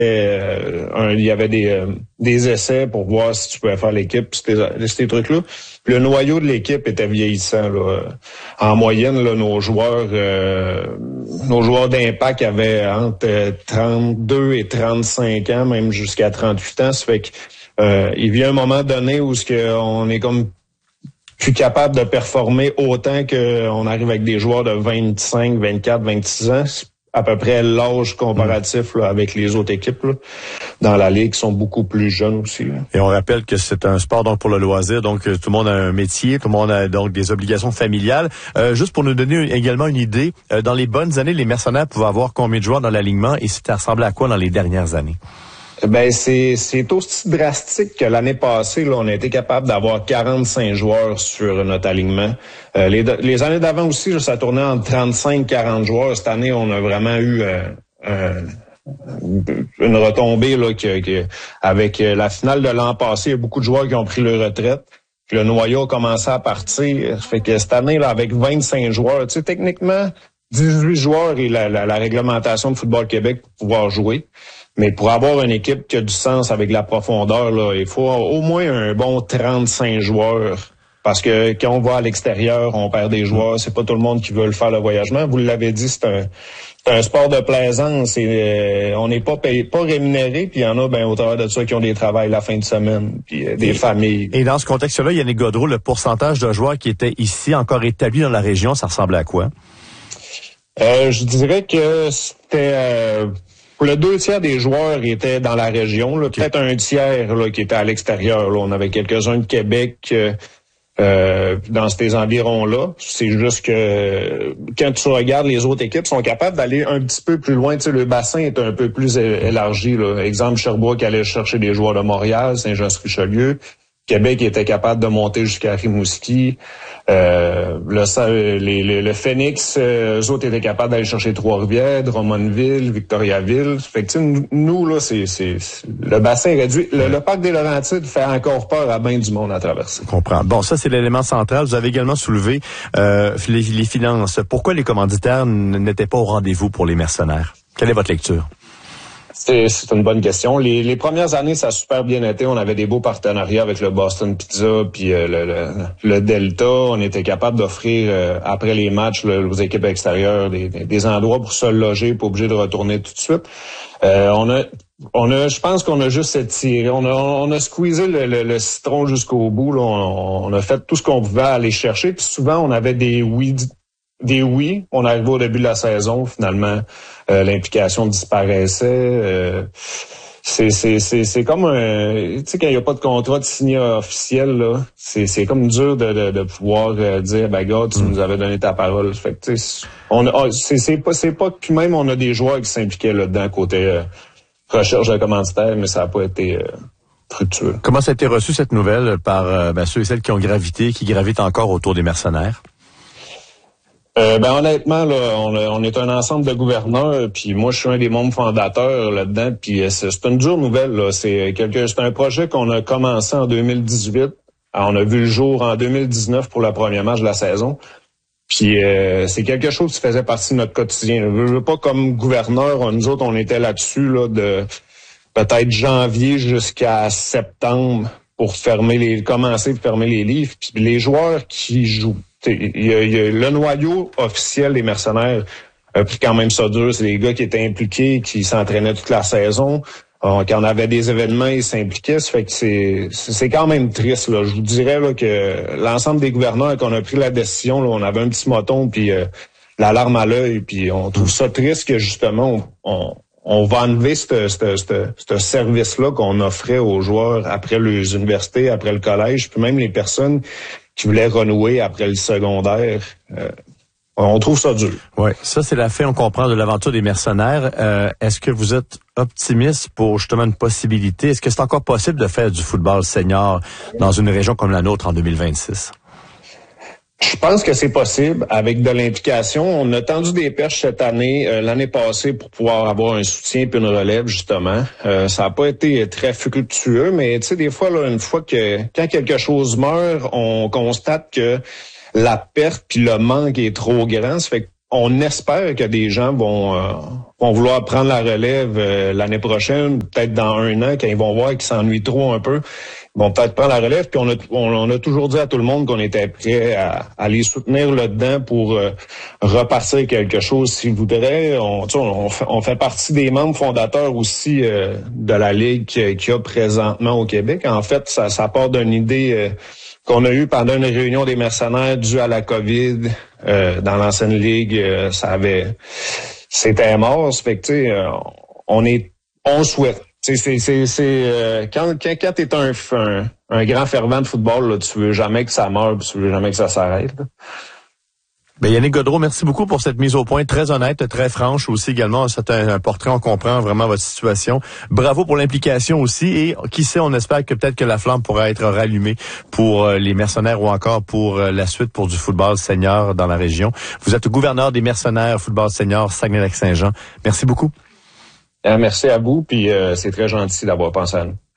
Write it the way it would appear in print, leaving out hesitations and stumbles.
il y avait des essais pour voir si tu pouvais faire l'équipe, ces trucs-là. Puis le noyau de l'équipe était vieillissant. Là. En moyenne, là, nos joueurs d'impact avaient entre 32 et 35 ans, même jusqu'à 38 ans. Ça fait que il vient un moment donné où on est comme plus capable de performer autant qu'on arrive avec des joueurs de 25, 24, 26 ans. À peu près l'âge comparatif là, avec les autres équipes là, dans la ligue qui sont beaucoup plus jeunes aussi. Là. Et on rappelle que c'est un sport donc pour le loisir, donc tout le monde a un métier, tout le monde a donc des obligations familiales. Juste pour nous donner également une idée, dans les bonnes années, les Mercenaires pouvaient avoir combien de joueurs dans l'alignement et ça ressemblait à quoi dans les dernières années? Ben c'est aussi drastique que l'année passée. Là, on a été capable d'avoir 45 joueurs sur notre alignement. Les années d'avant aussi, là, ça tournait entre 35-40 joueurs. Cette année, on a vraiment eu une retombée là, avec la finale de l'an passé. Il y a beaucoup de joueurs qui ont pris leur retraite. Puis le noyau a commencé à partir. Fait que cette année, là, avec 25 joueurs, tu sais, techniquement, 18 joueurs et la réglementation de Football Québec pour pouvoir jouer. Mais pour avoir une équipe qui a du sens avec la profondeur, là, il faut au moins un bon 35 joueurs. Parce que quand on va à l'extérieur, on perd des joueurs. C'est pas tout le monde qui veut le faire le voyagement. Vous l'avez dit, c'est un sport de plaisance. Et, on n'est pas rémunéré. Puis il y en a, au travers de ça, qui ont des travails la fin de semaine, puis des familles. Et dans ce contexte-là, Yannick Gaudreau, le pourcentage de joueurs qui étaient ici, encore établis dans la région, ça ressemblait à quoi? Je dirais que c'était... Pour le 2 tiers des joueurs étaient dans la région, là, peut-être un tiers là, qui était à l'extérieur. Là. On avait quelques-uns de Québec dans ces environs-là. C'est juste que quand tu regardes les autres équipes, sont capables d'aller un petit peu plus loin. Tu sais, le bassin est un peu plus élargi. Là. Exemple, Sherbrooke allait chercher des joueurs de Montréal, Saint-Jean-sur-Richelieu. Québec était capable de monter jusqu'à Rimouski. Le Phoenix, eux autres étaient capables d'aller chercher Trois-Rivières, Drummondville, Victoriaville. Fait que nous, là, c'est le bassin réduit. Le parc des Laurentides fait encore peur à bien du monde à traverser. Je comprends. Bon, ça, c'est l'élément central. Vous avez également soulevé les finances. Pourquoi les commanditaires n'étaient pas au rendez-vous pour les Mercenaires? Quelle est votre lecture? C'est une bonne question. Les premières années, ça a super bien été. On avait des beaux partenariats avec le Boston Pizza puis le Delta. On était capable d'offrir, après les matchs, aux équipes extérieures, des endroits pour se loger, pas obligé de retourner tout de suite. Je pense qu'on a juste étiré. On a squeezé le citron jusqu'au bout. Là. On a fait tout ce qu'on pouvait aller chercher. Puis souvent, on avait des oui. On arrivait au début de la saison, finalement, l'implication disparaissait. C'est comme tu sais, quand il n'y a pas de contrat de signé officiel, là, c'est comme dur de pouvoir dire, gars, tu nous avais donné ta parole. Fait que, tu sais, c'est pas que même on a des joueurs qui s'impliquaient là-dedans côté recherche de commanditaire, mais ça n'a pas été fructueux. Comment ça a été reçu cette nouvelle par ceux et celles qui gravitent encore autour des Mercenaires? Honnêtement, là, on est un ensemble de gouverneurs, puis moi je suis un des membres fondateurs là-dedans, puis c'est une dure nouvelle. Là. C'est un projet qu'on a commencé en 2018. On a vu le jour en 2019 pour le premier match de la saison. Puis c'est quelque chose qui faisait partie de notre quotidien. Je veux pas comme gouverneur, nous autres on était là-dessus là, de peut-être janvier jusqu'à septembre pour commencer à fermer les livres. Puis les joueurs qui jouent. Il y a le noyau officiel des Mercenaires a pris quand même ça dur. C'est les gars qui étaient impliqués, qui s'entraînaient toute la saison. Quand on avait des événements, ils s'impliquaient. Ça fait que c'est quand même triste. Là. Je vous dirais là, que l'ensemble des gouverneurs, qu'on a pris la décision, là, on avait un petit moton puis l'alarme à l'œil. Puis on trouve ça triste que justement on va enlever ce service-là qu'on offrait aux joueurs après les universités, après le collège, puis même les personnes qui voulaient renouer après le secondaire. On trouve ça dur. Oui, ça c'est la fin, on comprend, de l'aventure des Mercenaires. Est-ce que vous êtes optimiste pour justement une possibilité? Est-ce que c'est encore possible de faire du football senior dans une région comme la nôtre en 2026? Je pense que c'est possible avec de l'implication. On a tendu des perches cette année, l'année passée, pour pouvoir avoir un soutien puis une relève, justement. Ça n'a pas été très fructueux, mais tu sais, des fois, là, quand quelque chose meurt, on constate que la perte puis le manque est trop grand. Ça fait on espère que des gens vont vouloir prendre la relève l'année prochaine, peut-être dans 1 an, quand ils vont voir qu'ils s'ennuient trop un peu. Ils vont peut-être prendre la relève. Puis on a toujours dit à tout le monde qu'on était prêt à les soutenir là-dedans pour repartir quelque chose s'ils voudraient. On fait partie des membres fondateurs aussi de la Ligue qu'il y a présentement au Québec. En fait, ça part d'une idée qu'on a eue pendant une réunion des mercenaires due à la COVID dans l'ancienne Ligue. C'était mort. Ça fait que, tu sais, on souhaite. C'est quand t'es un grand fervent de football, là, tu veux jamais que ça meure, tu veux jamais que ça s'arrête. Là. Ben Yannick Gaudreault, merci beaucoup pour cette mise au point très honnête, très franche aussi également. C'est un portrait, on comprend vraiment votre situation. Bravo pour l'implication aussi et qui sait, on espère que peut-être que la flamme pourra être rallumée pour les mercenaires ou encore pour la suite pour du football senior dans la région. Vous êtes gouverneur des mercenaires football senior Saguenay-Lac-Saint-Jean. Merci beaucoup. Merci à vous, puis c'est très gentil d'avoir pensé à nous.